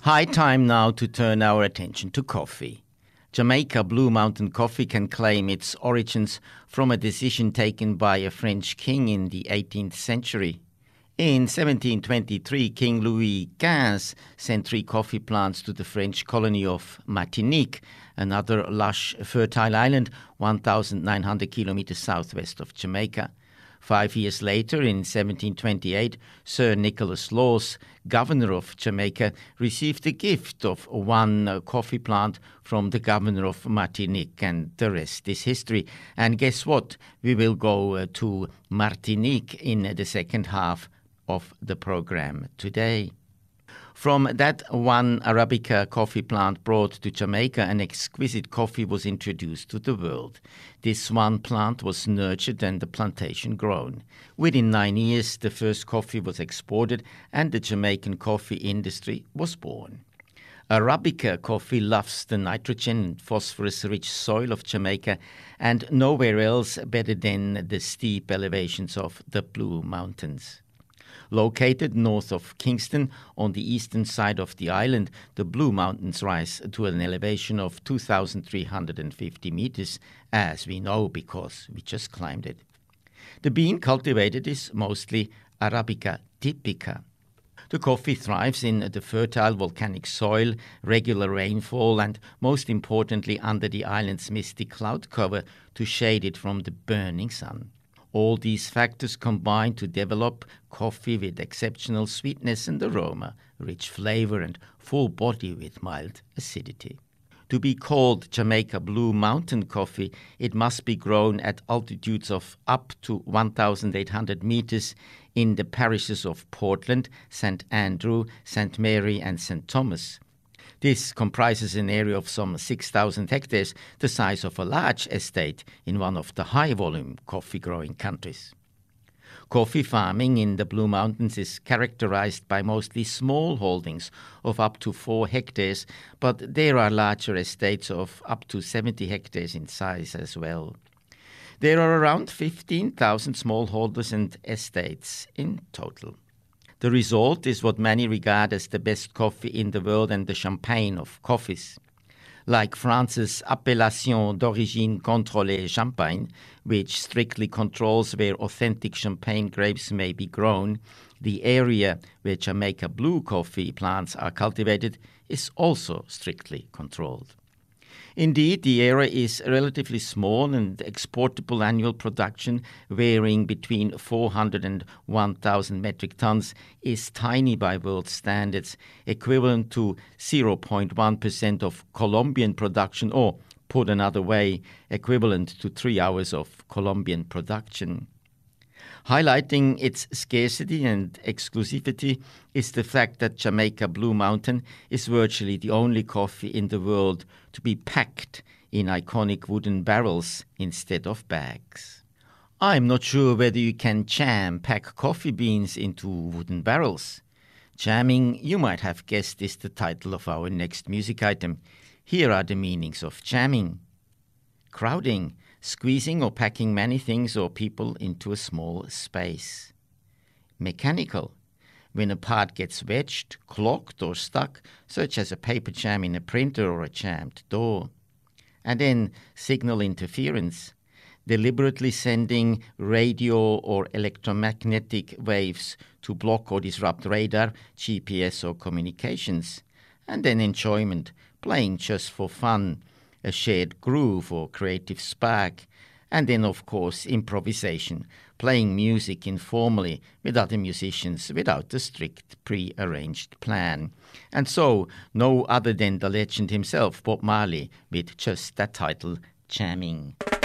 High time now to turn our attention to coffee. Jamaica Blue Mountain Coffee can claim its origins from a decision taken by a French king in the 18th century. In 1723, King Louis XV sent 3 coffee plants to the French colony of Martinique, another lush, fertile island 1,900 kilometers southwest of Jamaica. 5 years later, in 1728, Sir Nicholas Laws, governor of Jamaica, received a gift of 1 coffee plant from the governor of Martinique, and the rest is history. And guess what? We will go to Martinique in the second half of the program today. From that 1 Arabica coffee plant brought to Jamaica, an exquisite coffee was introduced to the world. This 1 plant was nurtured and the plantation grown. Within 9 years, the first coffee was exported and the Jamaican coffee industry was born. Arabica coffee loves the nitrogen and phosphorus-rich soil of Jamaica, and nowhere else better than the steep elevations of the Blue Mountains. Located north of Kingston on the eastern side of the island, the Blue Mountains rise to an elevation of 2,350 meters, as we know because we just climbed it. The bean cultivated is mostly Arabica typica. The coffee thrives in the fertile volcanic soil, regular rainfall, and most importantly under the island's misty cloud cover to shade it from the burning sun. All these factors combine to develop coffee with exceptional sweetness and aroma, rich flavor, and full body with mild acidity. To be called Jamaica Blue Mountain Coffee, it must be grown at altitudes of up to 1,800 meters in the parishes of Portland, St. Andrew, St. Mary, and St. Thomas. This comprises an area of some 6,000 hectares, the size of a large estate in one of the high-volume coffee-growing countries. Coffee farming in the Blue Mountains is characterized by mostly small holdings of up to 4 hectares, but there are larger estates of up to 70 hectares in size as well. There are around 15,000 smallholders and estates in total. The result is what many regard as the best coffee in the world and the champagne of coffees. Like France's Appellation d'origine contrôlée champagne, which strictly controls where authentic champagne grapes may be grown, the area where Jamaica Blue coffee plants are cultivated is also strictly controlled. Indeed, the area is relatively small, and exportable annual production, varying between 400 and 1,000 metric tons, is tiny by world standards, equivalent to 0.1% of Colombian production, or, put another way, equivalent to 3 hours of Colombian production. Highlighting its scarcity and exclusivity is the fact that Jamaica Blue Mountain is virtually the only coffee in the world to be packed in iconic wooden barrels instead of bags. I'm not sure whether you can pack coffee beans into wooden barrels. Jamming, you might have guessed, is the title of our next music item. Here are the meanings of jamming. Crowding, squeezing or packing many things or people into a small space. Mechanical, when a part gets wedged, clogged or stuck, such as a paper jam in a printer or a jammed door. And then signal interference, deliberately sending radio or electromagnetic waves to block or disrupt radar, GPS or communications. And then enjoyment, playing just for fun, a shared groove or creative spark, and then, of course, improvisation, playing music informally with other musicians without a strict pre-arranged plan. And so, no other than the legend himself, Bob Marley, with just that title, Jamming.